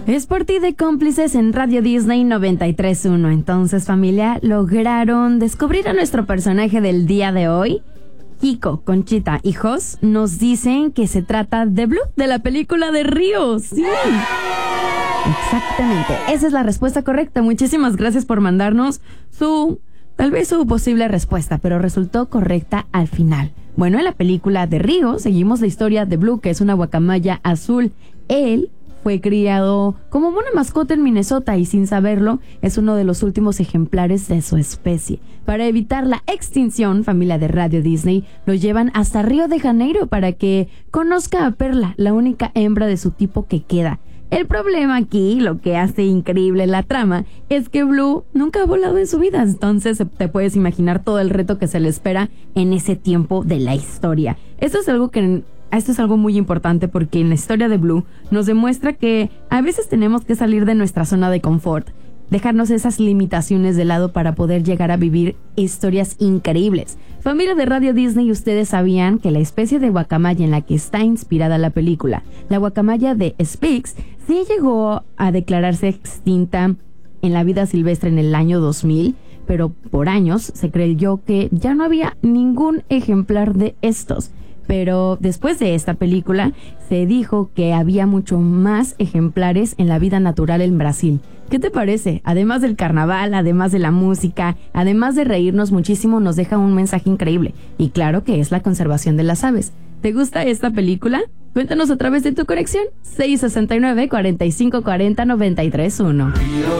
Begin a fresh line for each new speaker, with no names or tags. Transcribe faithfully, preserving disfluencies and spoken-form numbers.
Es por ti de Cómplices en Radio Disney noventa y tres punto uno. Entonces, familia, lograron descubrir a nuestro personaje del día de hoy. Kiko, Conchita y Jos nos dicen que se trata de Blue, de la película de Río. Sí, exactamente. Esa es la respuesta correcta. Muchísimas gracias por mandarnos su, tal vez su posible respuesta, pero resultó correcta al final. Bueno, en la película de Río seguimos la historia de Blue, que es una guacamaya azul. Él fue criado como una mascota en Minnesota y sin saberlo es uno de los últimos ejemplares de su especie. Para evitar la extinción, familia de Radio Disney lo llevan hasta Río de Janeiro para que conozca a Perla, la única hembra de su tipo que queda. El problema aquí, lo que hace increíble la trama, es que Blue nunca ha volado en su vida, entonces te puedes imaginar todo el reto que se le espera en ese tiempo de la historia. Esto es algo que... Esto es algo muy importante porque en la historia de Blue nos demuestra que a veces tenemos que salir de nuestra zona de confort, dejarnos esas limitaciones de lado para poder llegar a vivir historias increíbles. Familia de Radio Disney, ustedes sabían que la especie de guacamaya en la que está inspirada la película, la guacamaya de Spix, sí llegó a declararse extinta en la vida silvestre en el año dos mil, pero por años se creyó que ya no había ningún ejemplar de estos. Pero después de esta película se dijo que había mucho más ejemplares en la vida natural en Brasil. ¿Qué te parece? Además del carnaval, además de la música, además de reírnos muchísimo, nos deja un mensaje increíble. Y claro que es la conservación de las aves. ¿Te gusta esta película? Cuéntanos a través de tu conexión seis sesenta y nueve, cuarenta y cinco cuarenta, noventa y tres uno.